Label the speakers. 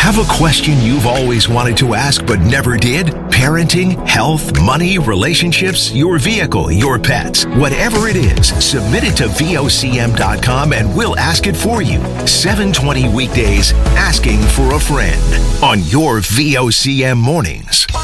Speaker 1: Have a question you've always wanted to ask but never did? Parenting, health, money, relationships, your vehicle, your pets. Whatever it is, submit it to VOCM.com and we'll ask it for you. 7:20 weekdays, Asking for a Friend on your VOCM mornings.